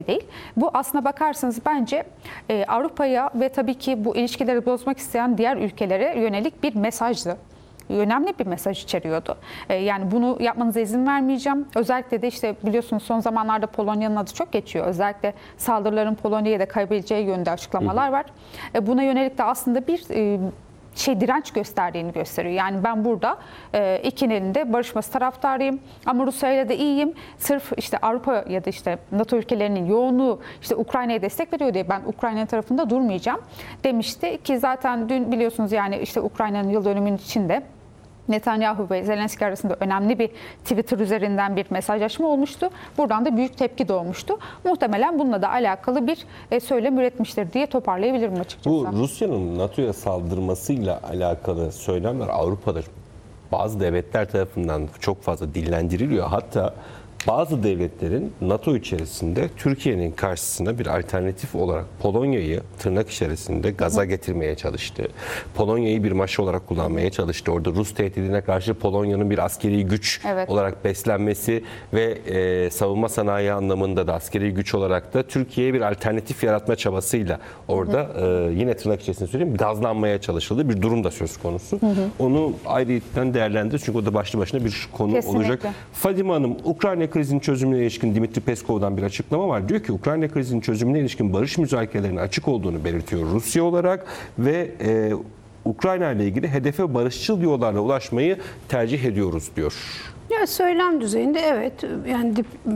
değil. Bu aslına bakarsanız bence Avrupa'ya ve tabii ki bu ilişkileri bozmak isteyen diğer ülkelere yönelik bir mesajdı. Önemli bir mesaj içeriyordu. Yani bunu yapmanıza izin vermeyeceğim. Özellikle de işte biliyorsunuz son zamanlarda Polonya'nın adı çok geçiyor. Özellikle saldırıların Polonya'ya da kayabileceği yönde açıklamalar var. Buna yönelik de aslında bir direnç gösterdiğini gösteriyor. Yani ben burada ikinin elinde barışması taraftarıyım ama Rusya ile de iyiyim. Sırf işte Avrupa ya da işte NATO ülkelerinin yoğunluğu işte Ukrayna'ya destek veriyor diye ben Ukrayna'nın tarafında durmayacağım demişti ki zaten dün biliyorsunuz yani işte Ukrayna'nın yıl dönümünün içinde Netanyahu ve Zelenski arasında önemli bir Twitter üzerinden bir mesajlaşma olmuştu. Buradan da büyük tepki doğmuştu. Muhtemelen bununla da alakalı bir söylem üretmiştir diye toparlayabilirim açıkçası. Bu Rusya'nın NATO'ya saldırmasıyla alakalı söylemler Avrupa'da bazı devletler tarafından çok fazla dillendiriliyor. Hatta bazı devletlerin NATO içerisinde Türkiye'nin karşısına bir alternatif olarak Polonya'yı tırnak içerisinde gaza getirmeye çalıştı. Polonya'yı bir maş olarak kullanmaya çalıştı. Orada Rus tehdidine karşı Polonya'nın bir askeri güç olarak beslenmesi ve savunma sanayi anlamında da askeri güç olarak da Türkiye'ye bir alternatif yaratma çabasıyla orada yine tırnak içerisinde söyleyeyim gazlanmaya çalışıldığı bir durum da söz konusu. Onu ayrıyetten değerlendir çünkü o da başlı başına bir konu olacak. Fadime Hanım, Ukrayna krizinin çözümüne ilişkin Dimitri Peskov'dan bir açıklama var. Diyor ki Ukrayna krizinin çözümüne ilişkin barış müzakerelerine açık olduğunu belirtiyor Rusya olarak ve Ukrayna ile ilgili hedefe barışçıl yollarla ulaşmayı tercih ediyoruz diyor. Ya söylem düzeyinde evet yani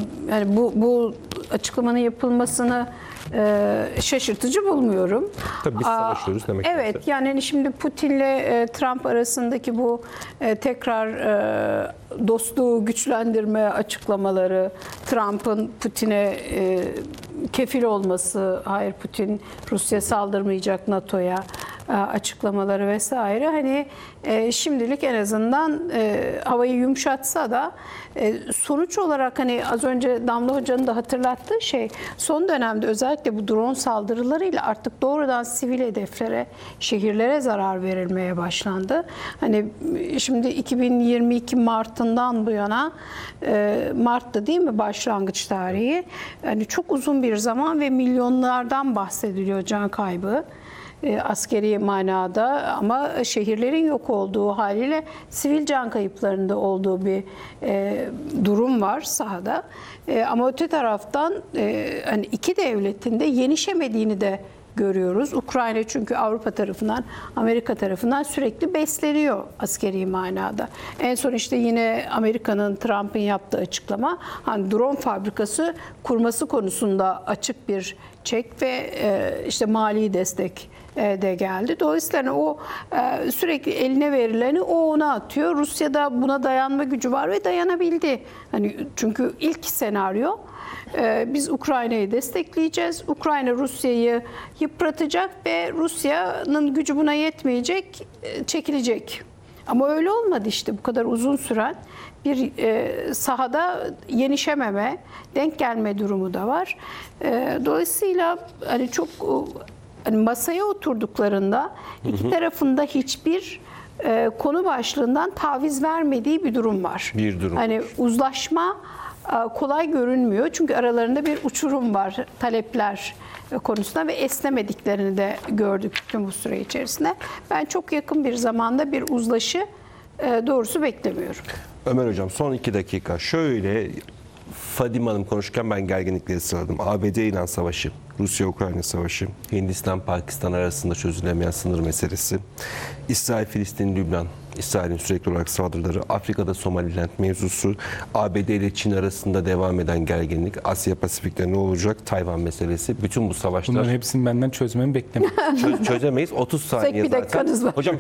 bu açıklamanın yapılmasını şaşırtıcı bulmuyorum. Tabii biz savaşıyoruz demek. Evet yani hani şimdi Putin'le Trump arasındaki bu tekrar dostluğu güçlendirme açıklamaları, Trump'ın Putin'e kefil olması, hayır Putin Rusya saldırmayacak NATO'ya açıklamaları vesaire hani şimdilik en azından havayı yumuşatsa da sonuç olarak hani az önce Damla Hoca'nın da hatırlattığı şey son dönemde özellikle bu drone saldırılarıyla artık doğrudan sivil hedeflere, şehirlere zarar verilmeye başlandı. Hani şimdi 2022 Mart'ından bu yana Mart'ta değil mi başlangıç tarihi? Yani çok uzun bir zaman ve milyonlardan bahsediliyor can kaybı. Askeri manada ama şehirlerin yok olduğu haliyle sivil can kayıplarında olduğu bir durum var sahada. Ama öte taraftan hani iki devletin de yenişemediğini de görüyoruz. Ukrayna çünkü Avrupa tarafından, Amerika tarafından sürekli besleniyor askeri manada. En son işte yine Amerika'nın, Trump'ın yaptığı açıklama hani drone fabrikası kurması konusunda açık bir çek ve işte mali destek de geldi. Dolayısıyla o sürekli eline verileni o ona atıyor. Rusya'da buna dayanma gücü var ve dayanabildi. Hani çünkü ilk senaryo biz Ukrayna'yı destekleyeceğiz. Ukrayna Rusya'yı yıpratacak ve Rusya'nın gücü buna yetmeyecek, çekilecek. Ama öyle olmadı işte bu kadar uzun süren bir sahada yenişememe, denk gelme durumu da var. Dolayısıyla hani çok hani masaya oturduklarında iki tarafında hiçbir konu başlığından taviz vermediği bir durum var. Bir durum. Hani uzlaşma kolay görünmüyor. Çünkü aralarında bir uçurum var talepler konusunda ve esnemediklerini de gördük tüm bu süre içerisinde. Ben çok yakın bir zamanda bir uzlaşı doğrusu beklemiyorum. Ömer Hocam son 2 dakika şöyle Fadime Hanım konuşurken ben gerginlikleri sıraladım. ABD-İran savaşı, Rusya-Ukrayna savaşı, Hindistan-Pakistan arasında çözülemeyen sınır meselesi, İsrail-Filistin-Lübnan, İsrail'in sürekli olarak saldırıları, Afrika'da Somaliland mevzusu, ABD ile Çin arasında devam eden gerginlik, Asya-Pasifik'te ne olacak, Tayvan meselesi, bütün bu savaşlar... Bunların hepsini benden çözmemi bekleme. Çözemeyiz. 30 saniye bir dakikanız zaten. var. Hocam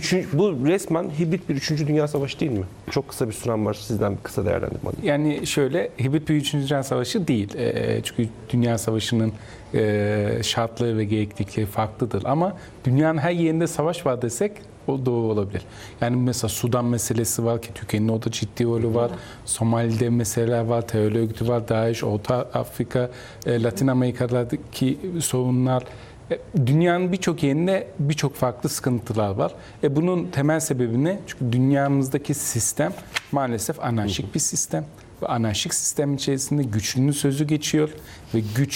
bu resmen hibrit bir 3. Dünya Savaşı değil mi? Çok kısa bir sürem var. Sizden bir kısa değerlendirme alayım. Yani şöyle, hibrit bir 3. Dünya Savaşı değil. Çünkü Dünya Savaşı'nın şartları ve gereklilikleri farklıdır. Ama dünyanın her yerinde savaş var desek o doğru olabilir. Yani mesela Sudan meselesi var ki Türkiye'nin orada ciddi rolü var. Somali'de meseleler var, terör örgütü var, DAEŞ, Orta Afrika, Latin Amerika'daki sorunlar. Dünyanın birçok yerinde birçok farklı sıkıntılar var. Bunun temel sebebi ne? Çünkü dünyamızdaki sistem maalesef anarşik bir sistem. ve anarşik sistem içerisinde güçlünün sözü geçiyor ve güç